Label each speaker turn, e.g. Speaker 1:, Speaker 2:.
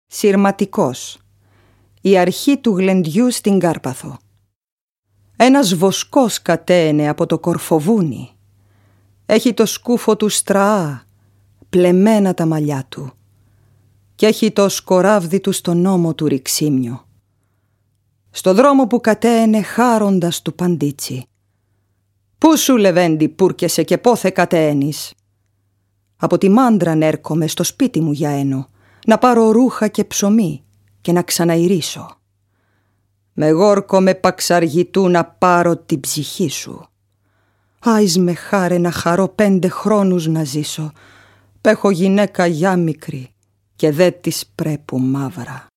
Speaker 1: Συρματικός. Η αρχή του γλεντιού στην Κάρπαθο. Ένας βοσκός κατέαινε από το Κορφοβούνι. Έχει το σκούφο του στραά, πλεμμένα τα μαλλιά του, και έχει το σκοράβδι του στον ώμο του ρηξίμιο. Στο δρόμο που κατέαινε χάροντας του παντίτσι. «Πού σου, Λεβέντη, πούρκεσαι και πόθε κατέαινεις?» «Από τη Μάντραν έρχομαι στο σπίτι μου για ένο, να πάρω ρούχα και ψωμί και να ξαναειρίσω. Με γόρκο με παξαργητού να πάρω την ψυχή σου. Άις με χάρε να χαρώ 5 χρόνους να ζήσω, π' έχω γυναίκα γιά μικρή και δε της πρέπου μαύρα».